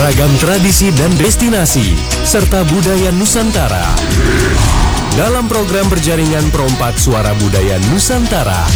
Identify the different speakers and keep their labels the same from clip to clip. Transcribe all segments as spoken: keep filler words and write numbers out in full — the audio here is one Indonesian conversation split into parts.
Speaker 1: Ragam tradisi dan destinasi, serta budaya Nusantara. Dalam program berjaringan Perompak Suara Budaya Nusantara.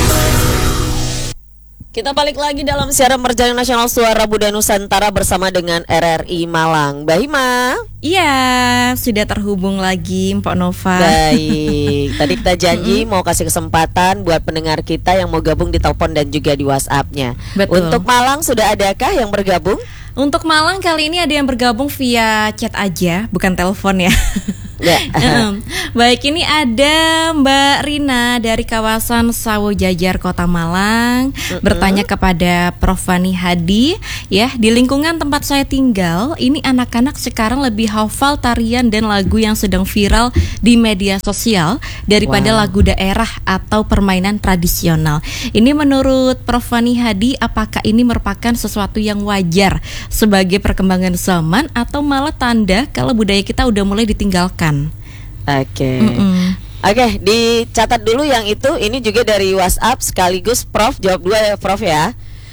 Speaker 2: Kita balik lagi dalam siaran Berjaringan Nasional Suara Budaya Nusantara bersama dengan R R I Malang. Mbak Hima.
Speaker 3: Iya, sudah terhubung lagi Mpok Nova.
Speaker 2: Baik, tadi kita janji mau kasih kesempatan buat pendengar kita yang mau gabung di telepon dan juga di WhatsApp-nya.
Speaker 3: Betul.
Speaker 2: Untuk Malang sudah adakah yang bergabung?
Speaker 3: Untuk Malang kali ini ada yang bergabung via chat aja, bukan telepon ya.
Speaker 2: Ya.
Speaker 3: Baik, ini ada Mbak Rina dari kawasan Sawo Jajar Kota Malang, uh-uh. bertanya kepada Prof Fani Hadi, ya, di lingkungan tempat saya tinggal, ini anak-anak sekarang lebih hafal tarian dan lagu yang sedang viral di media sosial daripada wow. lagu daerah atau permainan tradisional. Ini menurut Prof Fani Hadi, apakah ini merupakan sesuatu yang wajar sebagai perkembangan zaman atau malah tanda kalau budaya kita udah mulai ditinggalkan?
Speaker 2: Oke, okay. Oke, okay, dicatat dulu yang itu. Ini juga dari WhatsApp sekaligus Prof jawab dua ya Prof ya.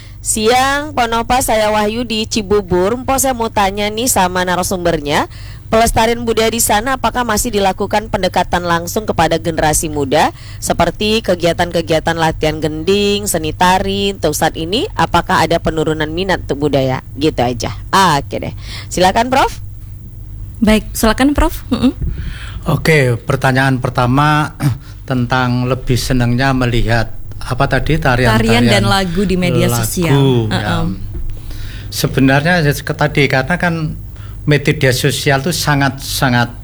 Speaker 2: Siang Ponopa, saya Wahyu di Cibubur. Mpo saya mau tanya nih sama narasumbernya, pelestarian budaya di sana apakah masih dilakukan pendekatan langsung kepada generasi muda seperti kegiatan-kegiatan latihan gending, seni tari untuk saat ini? Apakah ada penurunan minat untuk budaya? Gitu aja. Ah, oke okay deh. Silakan Prof.
Speaker 3: Baik, silakan Prof. Uh-uh.
Speaker 4: Oke, pertanyaan pertama tentang lebih senangnya melihat apa tadi tarian,
Speaker 3: tarian dan lagu di media
Speaker 4: lagu,
Speaker 3: sosial.
Speaker 4: Ya. Uh-uh. Sebenarnya tadi karena kan media sosial itu sangat sangat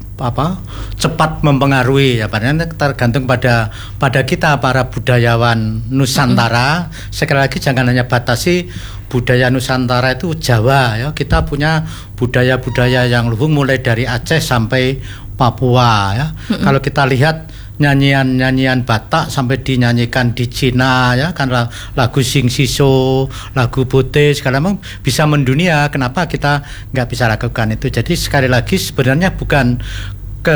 Speaker 4: apa cepat mempengaruhi ya, padahal tergantung pada pada kita para budayawan Nusantara. Mm-hmm. Sekali lagi jangan hanya batasi budaya Nusantara itu Jawa ya, kita punya budaya-budaya yang luhur mulai dari Aceh sampai Papua ya. Mm-hmm. Kalau kita lihat nyanyian-nyanyian Batak sampai dinyanyikan di Cina ya, kan lagu Sing Siso, lagu Bote segala macam bisa mendunia. Kenapa kita nggak bisa lakukan itu? Jadi sekali lagi sebenarnya bukan ke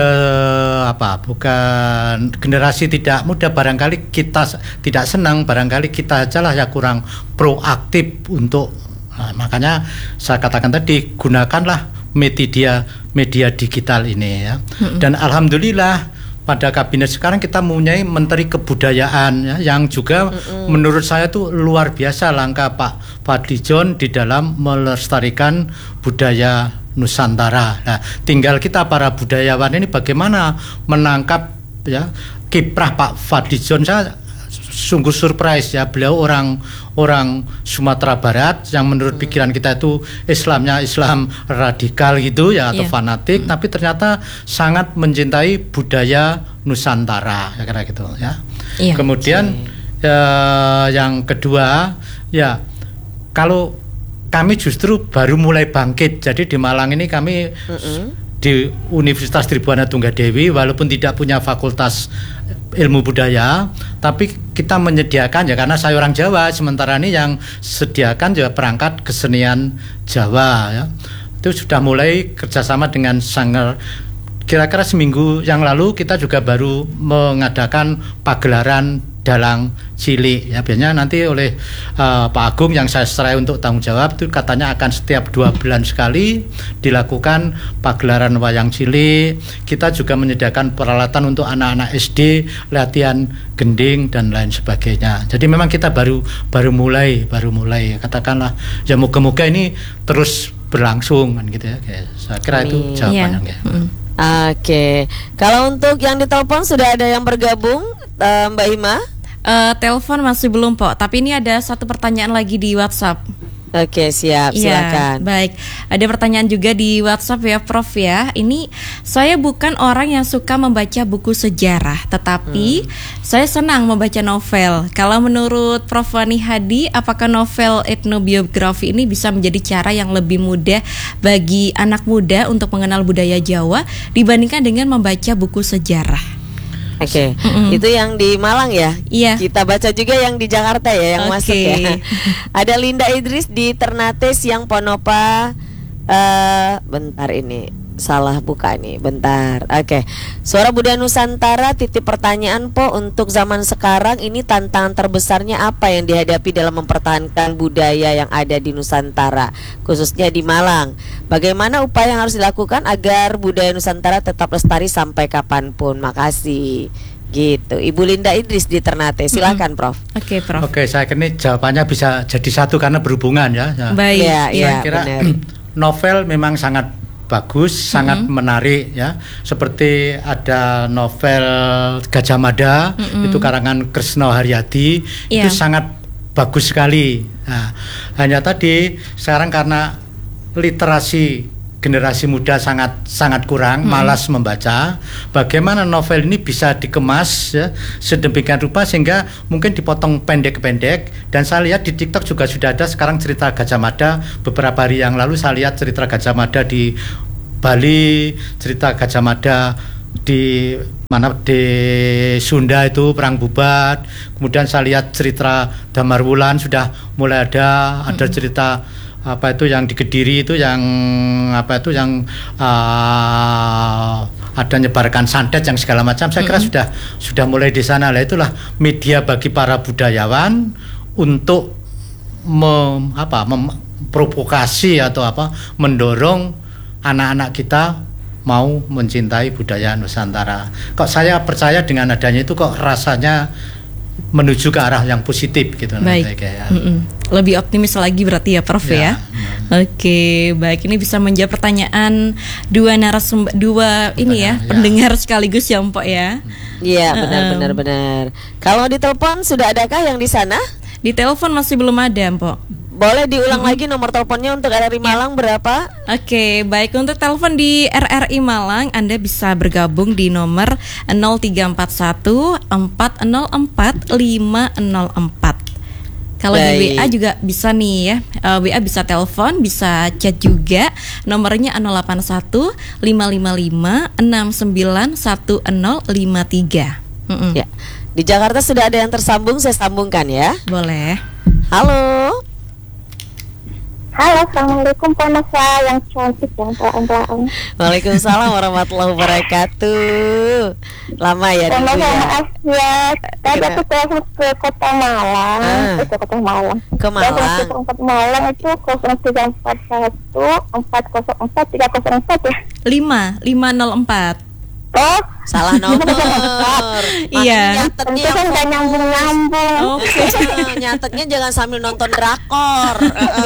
Speaker 4: apa bukan generasi tidak muda, barangkali kita tidak senang, barangkali kita aja lah ya kurang proaktif untuk nah, makanya saya katakan tadi gunakanlah media media digital ini ya. Mm-hmm. Dan alhamdulillah pada kabinet sekarang kita mempunyai Menteri Kebudayaan ya, yang juga mm-hmm. menurut saya itu luar biasa langkah Pak Fadlizon di dalam melestarikan budaya Nusantara. Nah, tinggal kita para budayawan ini bagaimana menangkap ya kiprah Pak Fadlizon. Saya sungguh surprise ya, beliau orang orang Sumatera Barat yang menurut pikiran kita itu Islamnya Islam radikal gitu ya atau yeah. fanatik, hmm. tapi ternyata sangat mencintai budaya Nusantara ya kira gitu ya. Yeah. Kemudian okay. ya, yang kedua ya kalau kami justru baru mulai bangkit. Jadi di Malang ini kami mm-hmm. di Universitas Tribhuwana Tunggadewi walaupun tidak punya fakultas ilmu budaya, tapi kita menyediakan ya karena saya orang Jawa, sementara ini yang sediakan juga perangkat kesenian Jawa ya. Itu sudah mulai kerjasama dengan Sanggar. Kira-kira seminggu yang lalu kita juga baru mengadakan pagelaran dalang cilik ya, biasanya nanti oleh uh, Pak Agung yang saya serai untuk tanggung jawab itu katanya akan setiap dua bulan sekali dilakukan pagelaran wayang cilik. Kita juga menyediakan peralatan untuk anak-anak S D latihan gending dan lain sebagainya. Jadi memang kita baru baru mulai baru mulai katakanlah ya, moga-moga ini terus berlangsung kan gitu ya. Saya kira Amin. Itu jawabannya ya.
Speaker 2: Hmm. Oke, okay. Kalau untuk yang ditelepon sudah ada yang bergabung, uh, Mbak Hima?
Speaker 3: Uh, telepon masih belum Pok, tapi ini ada satu pertanyaan lagi di WhatsApp.
Speaker 2: Oke, siap, silakan.
Speaker 3: Ya, baik, ada pertanyaan juga di WhatsApp ya Prof ya. Ini saya bukan orang yang suka membaca buku sejarah, tetapi hmm. saya senang membaca novel. Kalau menurut Prof Fani Hadi, apakah novel etnobiografi ini bisa menjadi cara yang lebih mudah bagi anak muda untuk mengenal budaya Jawa dibandingkan dengan membaca buku sejarah?
Speaker 2: Oke, okay. mm-hmm. Itu yang di Malang ya?
Speaker 3: Iya.
Speaker 2: Kita baca juga yang di Jakarta ya, yang okay. masuk ya. Ada Linda Idris di Ternate, Siang Ponopa. Uh, bentar ini. salah buka nih, bentar. Oke, Suara Budaya Nusantara titip pertanyaan Po, untuk zaman sekarang ini tantangan terbesarnya apa yang dihadapi dalam mempertahankan budaya yang ada di Nusantara, khususnya di Malang? Bagaimana upaya yang harus dilakukan agar budaya Nusantara tetap lestari sampai kapanpun? Makasih. Gitu, Ibu Linda Idris di Ternate. Silakan, mm-hmm. Prof.
Speaker 3: Oke, okay, Prof.
Speaker 4: Oke, saya kira jawabannya bisa jadi satu karena berhubungan ya.
Speaker 3: Baik.
Speaker 2: Ya,
Speaker 4: saya
Speaker 2: ya,
Speaker 4: kira
Speaker 2: benar.
Speaker 4: Novel memang sangat bagus, mm-hmm. sangat menarik ya. Seperti ada novel Gajah Mada, mm-hmm. itu karangan Kresna Haryadi, yeah. itu sangat bagus sekali. Nah, hanya tadi sekarang karena literasi generasi muda sangat sangat kurang, hmm. malas membaca. Bagaimana novel ini bisa dikemas ya, sedemikian rupa sehingga mungkin dipotong pendek-pendek. Dan saya lihat di TikTok juga sudah ada sekarang cerita Gajah Mada. Beberapa hari yang lalu saya lihat cerita Gajah Mada di Bali, cerita Gajah Mada di mana di Sunda itu Perang Bubat. Kemudian saya lihat cerita Damar Wulan sudah mulai ada, ada hmm. cerita apa itu yang di Kediri itu yang apa itu yang uh, ada nyebarkan santet yang segala macam. Saya kira mm-hmm. sudah sudah mulai di sana lah. Itulah media bagi para budayawan untuk mem, apa memprovokasi atau apa mendorong anak-anak kita mau mencintai budaya Nusantara. Kok saya percaya dengan adanya itu kok rasanya menuju ke arah yang positif gitu.
Speaker 3: Baik.
Speaker 4: Ya.
Speaker 3: Lebih optimis lagi berarti ya, Prof ya. ya? ya. Oke, baik, ini bisa menjawab pertanyaan dua narasumber, dua ini ya, ya, pendengar sekaligus ya, Mpok ya.
Speaker 2: Iya, benar uh, benar benar. Kalau di telepon sudah adakah yang di sana?
Speaker 3: Di telepon masih belum ada, Mpok.
Speaker 2: Boleh diulang hmm. lagi nomor teleponnya untuk R R I Malang berapa?
Speaker 3: Oke, baik, untuk telepon di R R I Malang Anda bisa bergabung di nomor nol tiga empat satu empat nol empat lima nol empat. Kalau di W A juga bisa nih ya, uh, W A bisa telepon, bisa chat juga. Nomornya nol delapan satu lima lima lima enam sembilan satu nol lima tiga. Mm-mm.
Speaker 2: Ya. Di Jakarta sudah ada yang tersambung, saya sambungkan ya.
Speaker 3: Boleh.
Speaker 2: Halo.
Speaker 5: Halo, Assalamualaikum Pak Nova yang cantik yang terang-terang.
Speaker 2: Waalaikumsalam warahmatullahi wabarakatuh. Lama ya
Speaker 5: Pak Nova, maaf ya. Tadi
Speaker 2: Kira.
Speaker 5: aku telepon ke Kota Malang, ah. ke Kota Malang.
Speaker 2: Ke Malang.
Speaker 5: Ke Kota Malang itu nol tiga empat satu empat nol empat tiga nol empat ya.
Speaker 3: lima lima nol empat.
Speaker 5: Oh,
Speaker 2: salah nomor.
Speaker 3: Iya.
Speaker 5: Nyatetnya kan nggak nyambung-nyambung.
Speaker 2: Oke. Nyatetnya jangan sambil nonton drakor.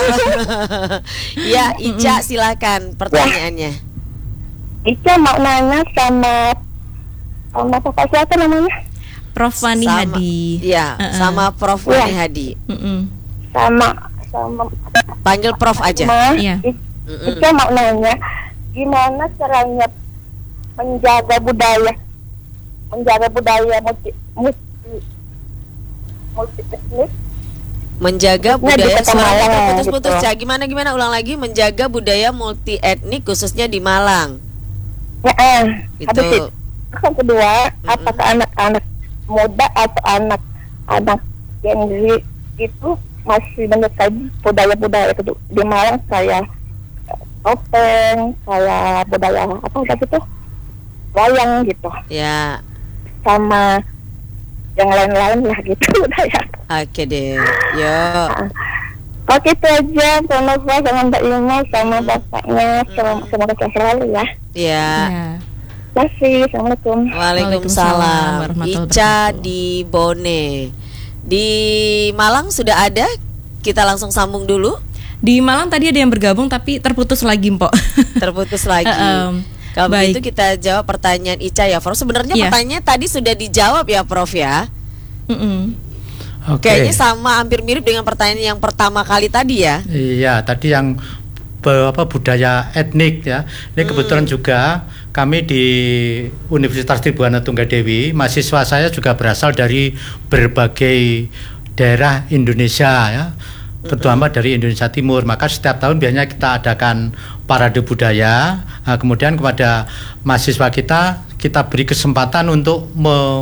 Speaker 2: Ya, Ica silakan pertanyaannya.
Speaker 5: Ica mau nanya sama sama Bapak siapa namanya?
Speaker 3: Prof Wani
Speaker 2: Sama-
Speaker 3: Hadi.
Speaker 2: Iya,
Speaker 3: Uh-uh.
Speaker 2: sama Prof
Speaker 5: Iya.
Speaker 2: Wani Hadi.
Speaker 3: Mm-mm.
Speaker 5: Sama sama
Speaker 2: Panggil Prof aja.
Speaker 5: Ma,
Speaker 3: Iya.
Speaker 5: I-
Speaker 2: Mm-mm.
Speaker 5: Ica mau nanya gimana caranya menjaga budaya menjaga budaya multi multi multi etnis
Speaker 2: Menjaga
Speaker 5: Khususnya di
Speaker 2: budaya
Speaker 5: Kota
Speaker 2: suara
Speaker 5: Malang,
Speaker 2: kita putus-putus
Speaker 5: gitu.
Speaker 2: ya. Gimana gimana ulang lagi, menjaga budaya multi etnik khususnya di Malang.
Speaker 5: ya eh
Speaker 2: Gitu.
Speaker 5: habis itu yang kedua
Speaker 2: Mm-mm.
Speaker 5: apakah anak-anak muda atau anak-anak Gen Z itu masih menyukai budaya-budaya itu di Malang kayak eh, topeng kayak budaya apa udah gitu wayang gitu
Speaker 2: Ya,
Speaker 5: sama yang lain-lain lah gitu budaya.
Speaker 2: oke deh. Yuk.
Speaker 5: Oke itu aja Mbak Nova sama Mbak Ima sama
Speaker 2: Hmm.
Speaker 5: bapaknya
Speaker 2: Hmm.
Speaker 5: semoga sehat selalu ya.
Speaker 2: Ya.
Speaker 3: Ya.
Speaker 5: Terima kasih. Assalamualaikum.
Speaker 2: Waalaikumsalam.
Speaker 3: Waalaikumsalam warahmatullahi
Speaker 2: Ica
Speaker 3: wabarakatuh.
Speaker 2: di Bone. Di Malang sudah ada. Kita langsung sambung dulu.
Speaker 3: Di Malang tadi ada yang bergabung tapi terputus lagi, Mpok.
Speaker 2: Terputus lagi.
Speaker 3: Um,
Speaker 2: Kalau
Speaker 3: baik.
Speaker 2: begitu kita jawab pertanyaan Ica ya, Prof. Sebenarnya
Speaker 3: Iya.
Speaker 2: pertanyaannya tadi sudah dijawab ya, Prof ya.
Speaker 3: Mm-mm.
Speaker 4: Oke.
Speaker 2: Kayaknya sama, hampir mirip dengan pertanyaan yang pertama kali tadi ya.
Speaker 4: Iya, tadi yang be- apa budaya etnik ya. Ini kebetulan
Speaker 2: Hmm.
Speaker 4: juga kami di Universitas Tribhuwana Tunggadewi, mahasiswa saya juga berasal dari berbagai daerah Indonesia ya. Terutama dari Indonesia Timur. Maka setiap tahun biasanya kita adakan parade budaya. Nah, kemudian kepada mahasiswa kita kita beri kesempatan untuk me,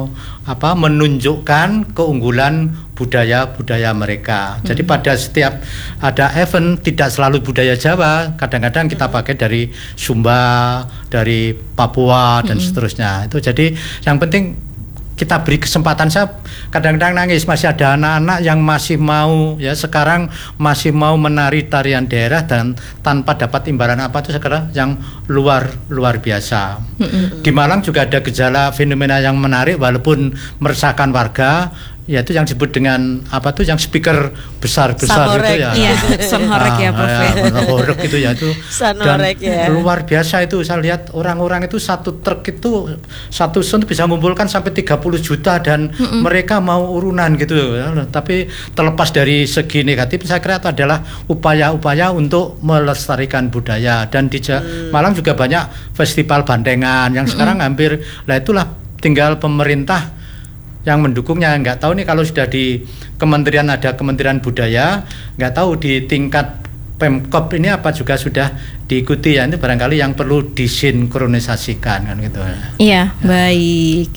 Speaker 4: apa menunjukkan keunggulan budaya-budaya mereka. Jadi
Speaker 3: Hmm.
Speaker 4: pada setiap ada event tidak selalu budaya Jawa, kadang-kadang kita pakai dari Sumba, dari Papua dan
Speaker 3: Hmm.
Speaker 4: seterusnya. Itu jadi yang penting kita beri kesempatan. Saya kadang-kadang nangis, masih ada anak-anak yang masih mau ya sekarang masih mau menari tarian daerah dan tanpa dapat imbalan apa itu sekarang yang luar luar biasa.
Speaker 3: Mm-mm.
Speaker 4: Di Malang juga ada gejala fenomena yang menarik walaupun meresahkan warga, yaitu yang disebut dengan apa tuh yang speaker besar-besar
Speaker 2: Sanorek.
Speaker 4: itu ya.
Speaker 3: Iya, sonorek ya, Prof.
Speaker 4: Ah, ya, sonorek itu ya itu.
Speaker 2: Sanorek ya.
Speaker 4: Luar biasa itu, saya lihat orang-orang itu satu truk itu satu sun bisa mengumpulkan sampai tiga puluh juta dan
Speaker 3: Mm-mm.
Speaker 4: mereka mau urunan gitu ya. Tapi terlepas dari segi negatif, saya kira itu adalah upaya-upaya untuk melestarikan budaya. Dan di Ja- Malang juga banyak festival bandengan yang sekarang hampir, lah itulah tinggal pemerintah yang mendukungnya. Nggak tahu nih kalau sudah di kementerian ada Kementerian Budaya, nggak tahu di tingkat Pemkop ini apa juga sudah diikuti ya. Itu barangkali yang perlu disinkronisasikan kan gitu.
Speaker 3: Iya, baik.